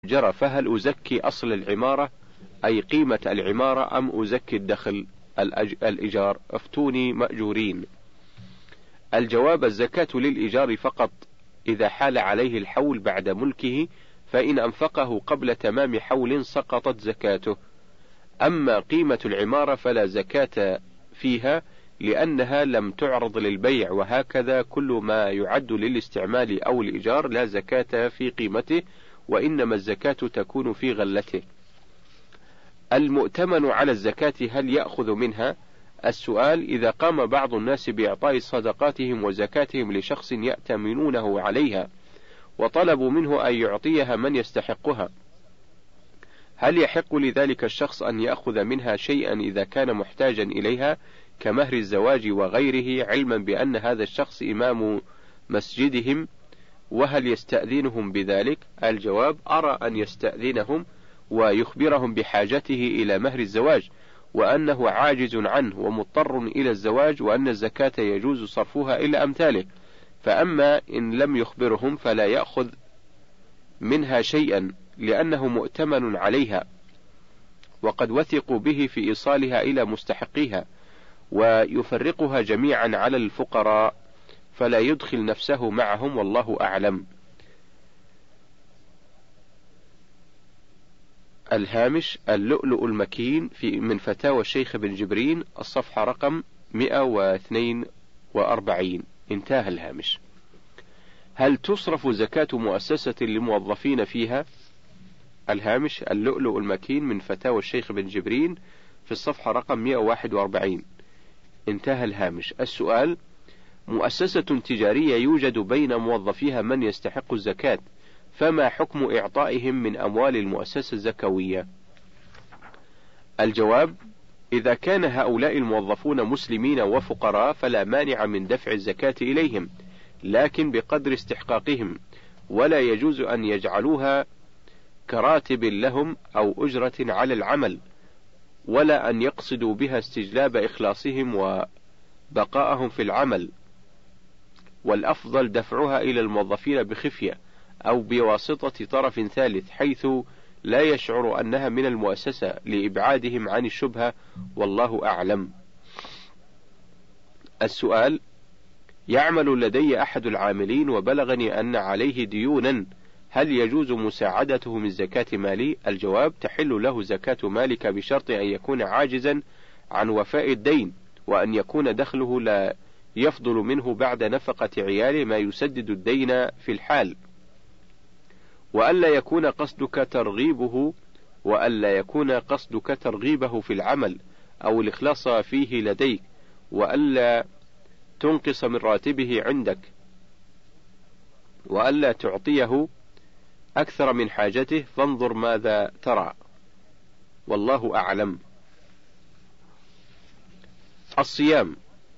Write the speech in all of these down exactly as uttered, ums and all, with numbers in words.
جرى، فهل أزكي أصل العمارة أي قيمة العمارة أم أزكي الدخل الإيجار؟ افتوني مأجورين. الجواب: الزكاة للإيجار فقط إذا حال عليه الحول بعد ملكه، فإن أنفقه قبل تمام حول سقطت زكاته. أما قيمة العمارة فلا زكاة فيها لأنها لم تعرض للبيع، وهكذا كل ما يعد للاستعمال أو الإيجار لا زكاة في قيمته، وإنما الزكاة تكون في غلته. المؤتمن على الزكاة هل يأخذ منها؟ السؤال: إذا قام بعض الناس بإعطاء صدقاتهم وزكاتهم لشخص يأتمنونه عليها وطلبوا منه أن يعطيها من يستحقها، هل يحق لذلك الشخص أن يأخذ منها شيئا إذا كان محتاجا إليها كمهر الزواج وغيره، علما بأن هذا الشخص إمام مسجدهم؟ وهل يستأذنهم بذلك؟ الجواب: أرى أن يستأذنهم ويخبرهم بحاجته إلى مهر الزواج، وأنه عاجز عنه ومضطر إلى الزواج، وأن الزكاة يجوز صرفها إلى أمثاله. فأما إن لم يخبرهم فلا يأخذ منها شيئا لأنه مؤتمن عليها، وقد وثقوا به في إيصالها إلى مستحقيها، ويفرقها جميعا على الفقراء، فلا يدخل نفسه معهم، والله أعلم. الهامش: اللؤلؤ المكين في من فتاوى الشيخ بن جبرين، الصفحة رقم مئة واثنين وأربعين. انتهى الهامش. هل تصرف زكاة مؤسسة للموظفين فيها؟ الهامش: اللؤلؤ المكين من فتاوى الشيخ بن جبرين في الصفحة رقم مئة وواحد وأربعين. انتهى الهامش. السؤال: مؤسسة تجارية يوجد بين موظفيها من يستحق الزكاة، فما حكم إعطائهم من أموال المؤسسة الزكوية؟ الجواب: إذا كان هؤلاء الموظفون مسلمين وفقراء فلا مانع من دفع الزكاة إليهم، لكن بقدر استحقاقهم، ولا يجوز أن يجعلوها كراتب لهم أو أجرة على العمل، ولا أن يقصدوا بها استجلاب إخلاصهم وبقاءهم في العمل، والأفضل دفعها إلى الموظفين بخفية أو بواسطة طرف ثالث حيث لا يشعر أنها من المؤسسة لإبعادهم عن الشبهة، والله أعلم. السؤال: يعمل لدي أحد العاملين وبلغني أن عليه ديونا، هل يجوز مساعدته من زكاة مالي؟ الجواب: تحل له زكاة مالك بشرط أن يكون عاجزا عن وفاء الدين، وأن يكون دخله لا يفضل منه بعد نفقة عياله ما يسدد الدين في الحال، وألا يكون قصدك ترغيبه وألا يكون قصدك ترغيبه في العمل أو الإخلاص فيه لديك، وألا تنقص من راتبه عندك، وألا تعطيه أكثر من حاجته، فانظر ماذا ترى، والله أعلم. الصيام: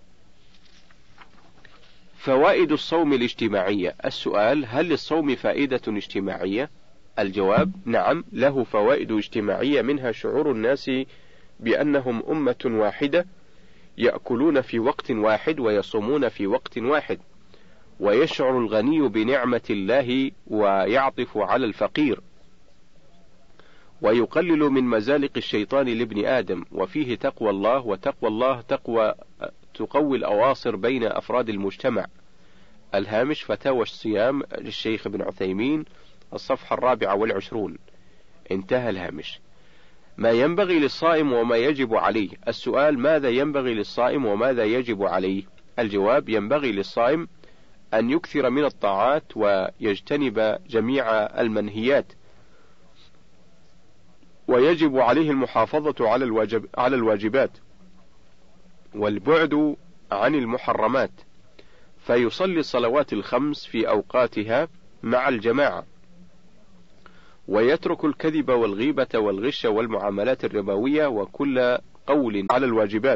فوائد الصوم الاجتماعية. السؤال: هل للصوم فائدة اجتماعية؟ الجواب: نعم، له فوائد اجتماعية، منها شعور الناس بأنهم أمة واحدة يأكلون في وقت واحد ويصومون في وقت واحد، ويشعر الغني بنعمة الله ويعطف على الفقير، ويقلل من مزالق الشيطان لابن آدم، وفيه تقوى الله، وتقوى الله تقوى تقوي الأواصر بين أفراد المجتمع. الهامش: فتاوى الصيام للشيخ ابن عثيمين، الصفحة الرابعة والعشرون. انتهى الهامش. ما ينبغي للصائم وما يجب عليه. السؤال: ماذا ينبغي للصائم وماذا يجب عليه؟ الجواب: ينبغي للصائم أن يكثر من الطاعات ويجتنب جميع المنهيات، ويجب عليه المحافظة على الواجب على الواجبات والبعد عن المحرمات، فيصلي الصلوات الخمس في أوقاتها مع الجماعة، ويترك الكذب والغيبة والغش والمعاملات الربوية وكل قول على الواجبات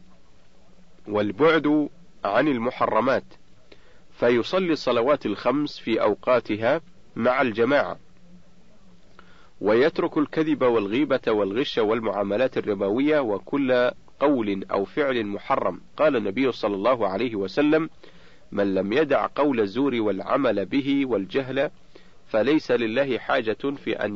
والبعد عن المحرمات، فيصلي الصلوات الخمس في أوقاتها مع الجماعة، ويترك الكذب والغيبة والغش والمعاملات الربوية وكل قول أو فعل محرم. قال النبي صلى الله عليه وسلم: من لم يدع قول الزور والعمل به والجهل فليس لله حاجة في أن